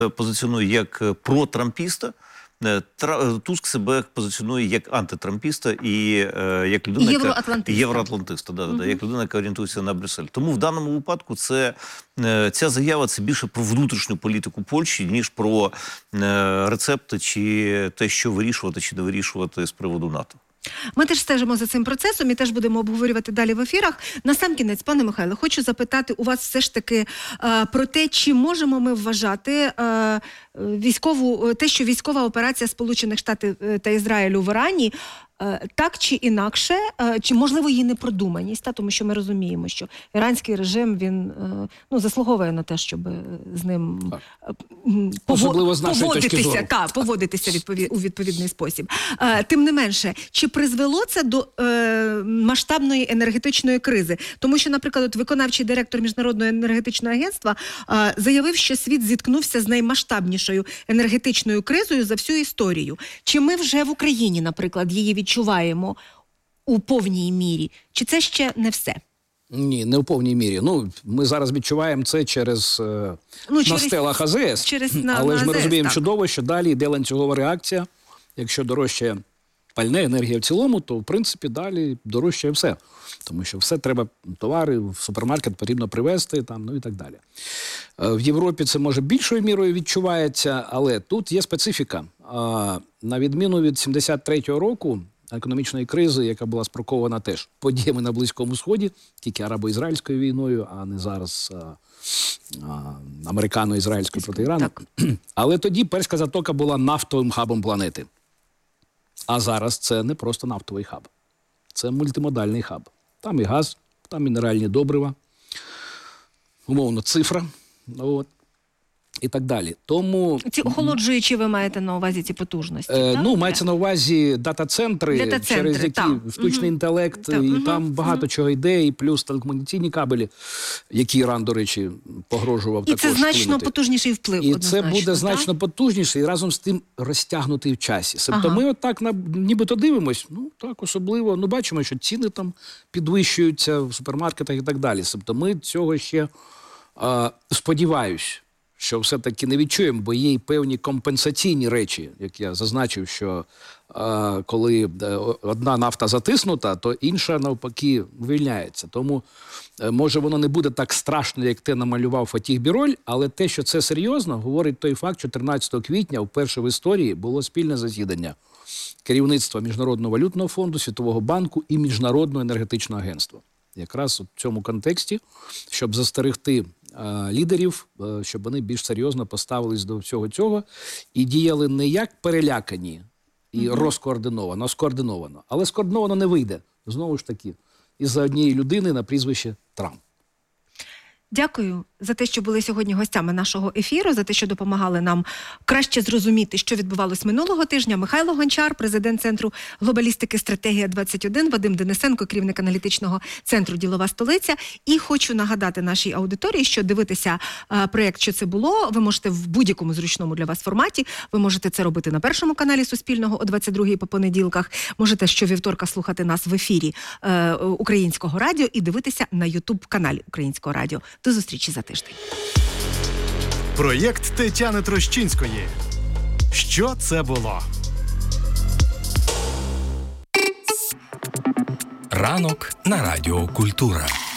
позиціонує як протрампіста, Туск себе позиціонує як антитрампіста і як людина, євроатлантиста, як людина, яка орієнтується на Брюссель. Тому в даному випадку ця заява – це більше про внутрішню політику Польщі, ніж про рецепти чи те, що вирішувати чи не вирішувати з приводу НАТО. Ми теж стежимо за цим процесом і теж будемо обговорювати далі в ефірах. Насамкінець, пане Михайло, хочу запитати у вас все ж таки про те, чи можемо ми вважати те, що військова операція Сполучених Штатів та Ізраїлю в Ірані так чи інакше, чи можливо її непродуманість, тому що ми розуміємо, що іранський режим, він заслуговує на те, щоб з ним поводитися у відповідний спосіб. Тим не менше, чи призвело це до масштабної енергетичної кризи? Тому що, наприклад, виконавчий директор Міжнародного енергетичного агентства заявив, що світ зіткнувся з наймасштабнішою енергетичною кризою за всю історію. Чи ми вже в Україні, наприклад, її відчуваємо у повній мірі? Чи це ще не все? Ні, не у повній мірі. Ми зараз відчуваємо це через на стелах АЗС. Але ж ми розуміємо чудово, що далі йде ланцюгова реакція. Якщо дорожчає пальне, енергія в цілому, то, в принципі, далі дорожчає все. Тому що все треба, товари в супермаркет потрібно привезти, і так далі. В Європі це, може, більшою мірою відчувається, але тут є специфіка. На відміну від 73-го року, економічної кризи, яка була спровокована теж подіями на Близькому Сході, тільки арабо-ізраїльською війною, а не зараз американо-ізраїльською проти Ірану. Але тоді Перська затока була нафтовим хабом планети. А зараз це не просто нафтовий хаб. Це мультимодальний хаб. Там і газ, там мінеральні добрива, умовно цифра, і так далі. Тому ці охолоджуючі ви маєте на увазі, ці потужності? Мається на увазі дата-центри, через які штучний інтелект, і там багато чого йде, і плюс телекомунікаційні кабелі, які Іран, до речі, погрожував також. І це значно потужніший вплив, і це буде значно потужніший, і разом з тим розтягнутий в часі. Тобто ми отак нібито дивимось, так особливо, бачимо, що ціни там підвищуються в супермаркетах і так далі. Тобто ми цього ще, сподіваюсь, що все-таки не відчуємо, бо є й певні компенсаційні речі, як я зазначив, що коли одна нафта затиснута, то інша, навпаки, вивільняється. Тому, може, воно не буде так страшно, як те намалював Фатіх Біроль, але те, що це серйозно, говорить той факт, що 14 квітня вперше в історії було спільне засідання керівництва Міжнародного валютного фонду, Світового банку і Міжнародного енергетичного агентства. Якраз у цьому контексті, щоб застерегти лідерів, щоб вони більш серйозно поставились до всього цього і діяли не як перелякані і розкоординовано, а скоординовано. Але скоординовано не вийде, знову ж таки, із-за однієї людини на прізвище Трамп. Дякую за те, що були сьогодні гостями нашого ефіру, за те, що допомагали нам краще зрозуміти, що відбувалось минулого тижня. Михайло Гончар, президент Центру глобалістики «Стратегія-21», Вадим Денисенко, керівник аналітичного центру «Ділова столиця». І хочу нагадати нашій аудиторії, що дивитися проєкт «Що це було» ви можете в будь-якому зручному для вас форматі. Ви можете це робити на Першому каналі Суспільного о 22-й по понеділках. Можете щовівторка слухати нас в ефірі Українського радіо і дивитися на YouTube-каналі Українського радіо. До зустрічі за тиждень. Проєкт Тетяни Трощинської. Що це було? Ранок на Радіо Культура.